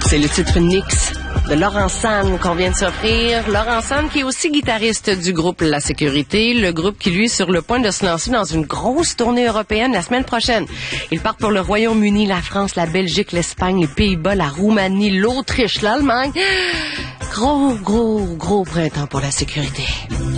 C'est le titre Nix de Laurent Sanne qu'on vient de s'offrir. Laurent Sanne qui est aussi guitariste du groupe La Sécurité, le groupe qui lui est sur le point de se lancer dans une grosse tournée européenne la semaine prochaine. Il part pour le Royaume-Uni, la France, la Belgique, l'Espagne, les Pays-Bas, la Roumanie, l'Autriche, l'Allemagne. Gros printemps pour La Sécurité.